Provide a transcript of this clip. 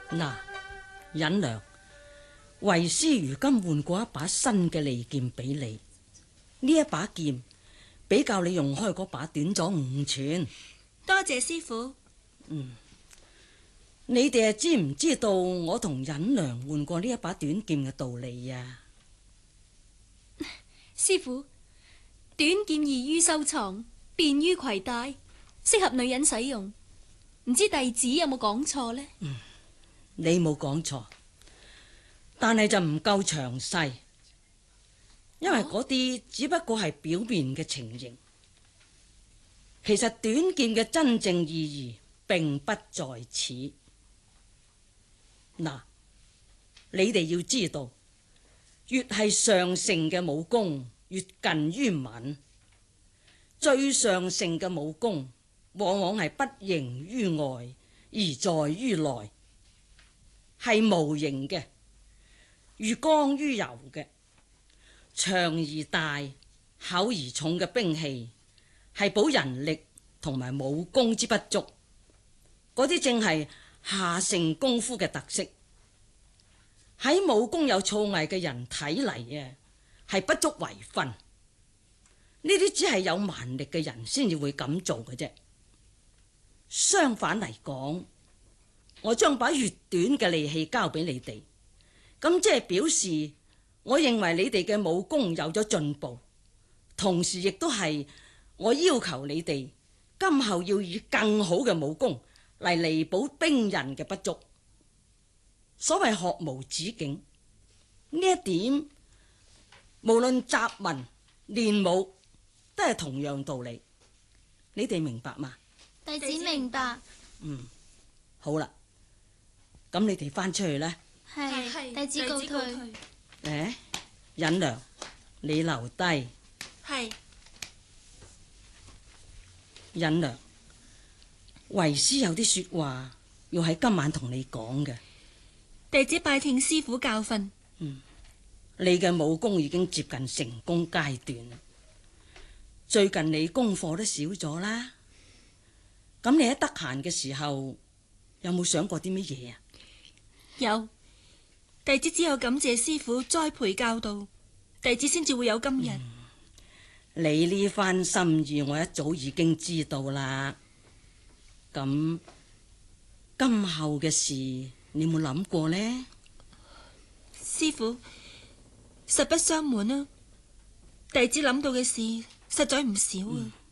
嗱，忍良，為師如今換過一把新嘅利劍俾你，呢一把劍比較你用開嗰把短咗5寸。 多謝師傅。 你哋知唔知道我同忍良換過呢一把短劍嘅道理啊？ 師傅，短劍易於收藏，便於攜帶，適合女人使用。唔知弟子有冇講錯呢？ 你冇講錯，但係就唔夠詳細，因為嗰啲只不過係表面嘅情形。其實短劍嘅真正意義並不在此。嗱，你哋要知道，越係上乘嘅武功，越近於文。最上乘嘅武功，往往係不形於外，而在於內，係無形嘅，如剛於柔嘅，長而大、厚而重嘅兵器，係補人力同埋武功之不足。嗰啲正係下乘功夫嘅特色。喺武功有造詣嘅人睇嚟啊，係不足為訓。呢啲只係有蠻力嘅人先至會咁做嘅啫。相反嚟講，我將把越短嘅利器交俾你哋，咁即係表示我認為你哋嘅武功有咗進步，同時亦都係我要求你哋今後要以更好嘅武功嚟彌補兵刃嘅不足。所謂學無止境，呢一點無論習文練武都係同樣道理，你哋明白嗎？ 弟子明白。 好啦，咁你哋翻出去啦。 係，弟子告退。 忍良，你留低。 係。 忍良，為師有啲說話要喺今晚同你講嘅。 弟子拜聽師傅教訓。 你嘅武功已經接近成功階段，最近你功課都少咗啦。咁你喺得閒嘅時候有冇想過啲乜嘢啊？ 有，弟子只有感謝師傅栽培教導，弟子先至會有今日。 你呢番心意我一早已經知道啦。咁今後嘅事你有冇諗過呢？ 師傅，實不相瞞啊，弟子諗到嘅事實在唔少啊。